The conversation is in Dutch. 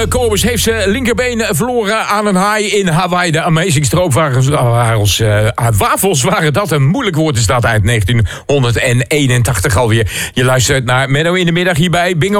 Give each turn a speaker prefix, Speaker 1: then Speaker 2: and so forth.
Speaker 1: Kobus heeft zijn linkerbeen verloren aan een haai in Hawaii. De Amazing Stroopwafels waren dat. Een moeilijk woord is dat uit 1981 alweer. Je luistert naar Menno in de middag hier bij Bingo